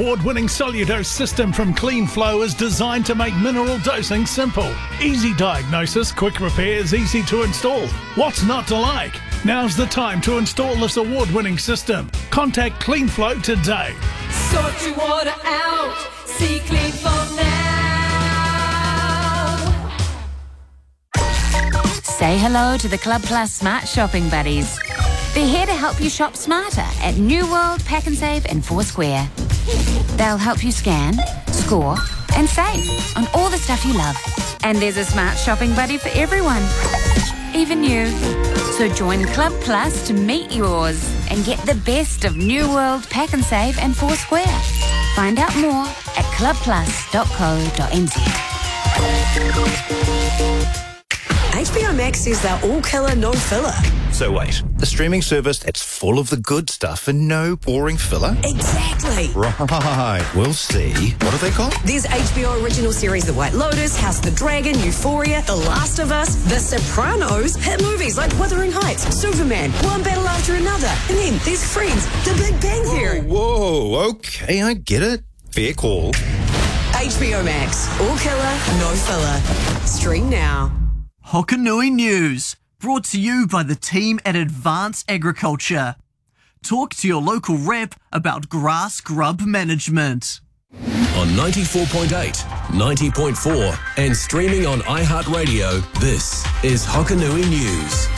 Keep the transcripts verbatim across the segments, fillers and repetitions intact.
award-winning Soludose system from Clean Flow is designed to make mineral dosing simple. Easy diagnosis, quick repairs, easy to install. What's not to like? Now's the time to install this award-winning system. Contact Clean Flow today. Sort your water out. See Clean Flow now. Say hello to the Club Plus Smart Shopping Buddies. They're here to help you shop smarter at New World, Pack and Save and Foursquare. They'll help you scan, score and save on all the stuff you love. And there's a smart shopping buddy for everyone, even you. So join Club Plus to meet yours and get the best of New World, Pack and Save and Foursquare. Find out more at club plus dot co dot n z. H B O Max is our all-killer, no-filler. So wait, a streaming service that's full of the good stuff and no boring filler? Exactly. Right, we'll see. What are they called? There's H B O original series The White Lotus, House of the Dragon, Euphoria, The Last of Us, The Sopranos, hit movies like Wuthering Heights, Superman, One Battle After Another, and then there's Friends, The Big Bang Theory. Whoa, whoa, okay, I get it. Fair call. H B O Max, all-killer, no-filler. Stream now. Hokanui News, brought to you by the team at Advanced Agriculture. Talk to your local rep about grass grub management. On ninety-four point eight, ninety point four and streaming on iHeartRadio, this is Hokanui News.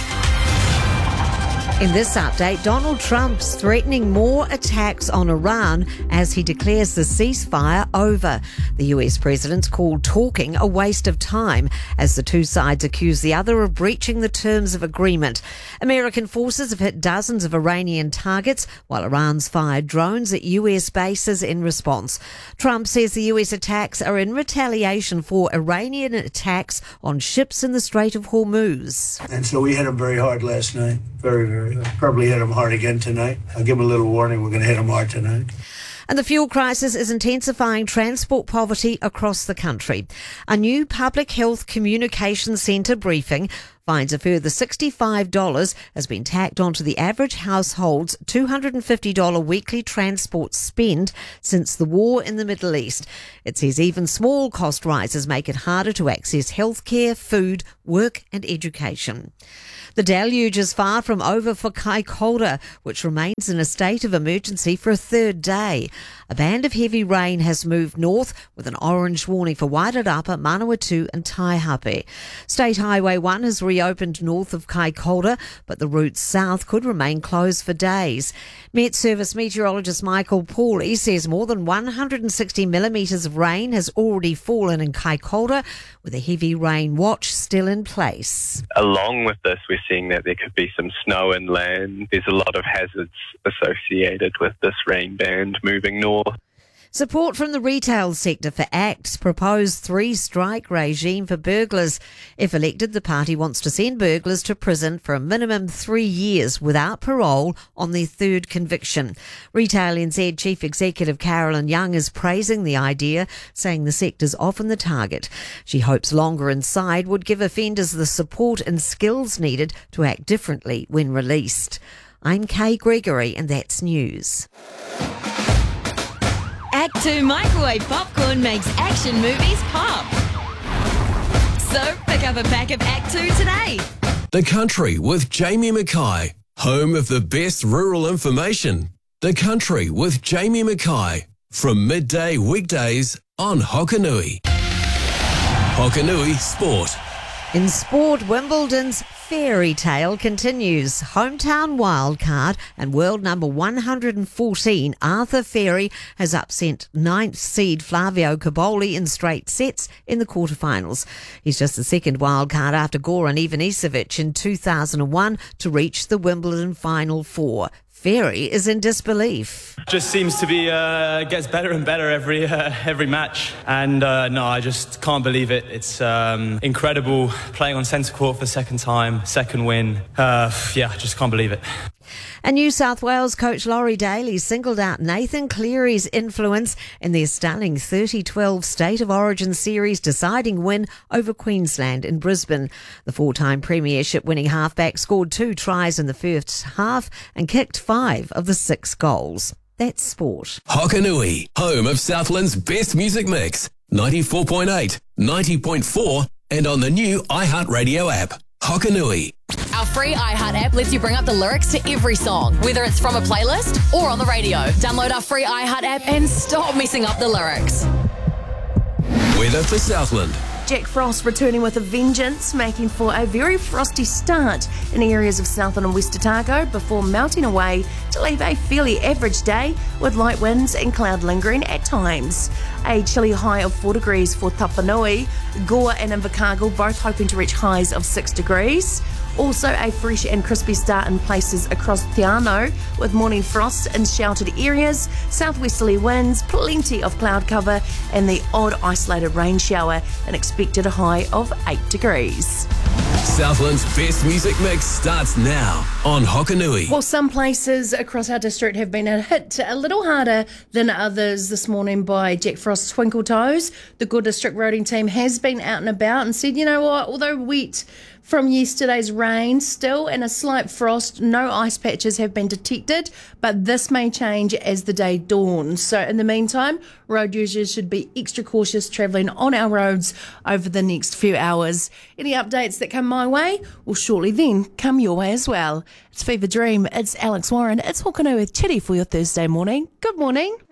In this update, Donald Trump's threatening more attacks on Iran as he declares the ceasefire over. The U S president's called talking a waste of time as the two sides accuse the other of breaching the terms of agreement. American forces have hit dozens of Iranian targets while Iran's fired drones at U S bases in response. Trump says the U S attacks are in retaliation for Iranian attacks on ships in the Strait of Hormuz. And so we hit them very hard last night. Very, very hard. Probably hit them hard again tonight. I'll give them a little warning. We're going to hit them hard tonight. And the fuel crisis is intensifying transport poverty across the country. A new Public Health Communications Centre briefing finds a further sixty-five dollars has been tacked onto the average household's two hundred fifty dollars weekly transport spend since the war in the Middle East. It says even small cost rises make it harder to access healthcare, food, work and education. The deluge is far from over for Kaikoura, which remains in a state of emergency for a third day. A band of heavy rain has moved north with an orange warning for Wairarapa, Manawatu and Taihape. State Highway one has reopened north of Kaikoura, but the route south could remain closed for days. Met Service meteorologist Michael Pauly says more than one hundred sixty millimetres of rain has already fallen in Kaikoura, with a heavy rain watch still in place. Along with this, we're seeing that there could be some snow inland. There's a lot of hazards associated with this rain band moving north. Support from the retail sector for ACT's proposed three-strike regime for burglars. If elected, the party wants to send burglars to prison for a minimum three years without parole on their third conviction. Retail N Z Chief Executive Carolyn Young is praising the idea, saying the sector's often the target. She hopes longer inside would give offenders the support and skills needed to act differently when released. I'm Kay Gregory, and that's news. Act two microwave popcorn makes action movies pop. So pick up a pack of Act two today. The Country with Jamie Mackay, home of the best rural information. The Country with Jamie Mackay, from midday weekdays on Hokanui. Hokanui Sport. In sport, Wimbledon's fairy tale continues. Hometown wildcard and world number one hundred fourteen, Arthur Ferry, has upset ninth seed Flavio Caboli in straight sets in the quarterfinals. He's just the second wildcard after Goran Ivanisevic in two thousand one to reach the Wimbledon Final Four. Ferry is in disbelief. Just seems to be, uh, gets better and better every uh, every match. And uh, no, I just can't believe it. It's um, incredible playing on centre court for the second time, second win. Uh, yeah, just can't believe it. And New South Wales coach Laurie Daly singled out Nathan Cleary's influence in their stunning thirty twelve State of Origin Series deciding win over Queensland in Brisbane. The four-time premiership winning halfback scored two tries in the first half and kicked five of the six goals. That's sport. Hokanui, home of Southland's best music mix. ninety-four point eight, ninety point four, and on the new iHeartRadio app. Hokanui. Our free iHeart app lets you bring up the lyrics to every song, whether it's from a playlist or on the radio. Download our free iHeart app and stop messing up the lyrics. Weather for Southland. Jack Frost returning with a vengeance, making for a very frosty start in areas of Southland and West Otago before melting away to leave a fairly average day with light winds and cloud lingering at times. A chilly high of four degrees for Tapanui, Gore and Invercargill both hoping to reach highs of six degrees. Also a fresh and crispy start in places across Te Anau with morning frost in sheltered areas, southwesterly winds, plenty of cloud cover and the odd isolated rain shower, and expected a high of eight degrees. Southland's best music mix starts now on Hokanui. Well, some places across our district have been hit a little harder than others this morning by Jack Frost's twinkle toes. The Gore District roading team has been out and about and said, you know what, although wet from yesterday's rain, still in a slight frost, no ice patches have been detected, but this may change as the day dawns. So in the meantime, road users should be extra cautious travelling on our roads over the next few hours. Any updates that come my way will shortly then come your way as well. It's Fever Dream, it's Alex Warren, it's Hokanui with Chitty for your Thursday morning. Good morning.